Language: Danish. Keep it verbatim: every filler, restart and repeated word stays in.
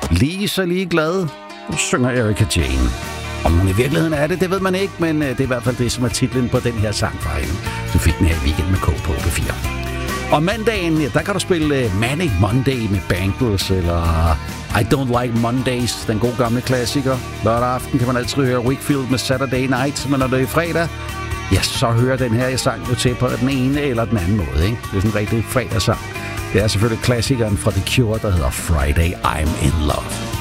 Lige så ligeglad, synger Erika Jane. Om hun i virkeligheden er det, det ved man ikke, men det er i hvert fald det, som er titlen på den her sang fra hende. Du fik den her i Weekend med K på P fire. Og mandagen, ja, der kan du spille Manic Monday med Bangles, eller I Don't Like Mondays, den gode gamle klassiker. Lørdag aften kan man altid høre Wakefield med Saturday Night, men når det er fredag, ja, så hører den her sang jo til på den ene eller den anden måde, ikke? Det er sådan en rigtig fredagssang. Det er selvfølgelig klassikeren fra The Cure, der hedder Friday I'm in Love.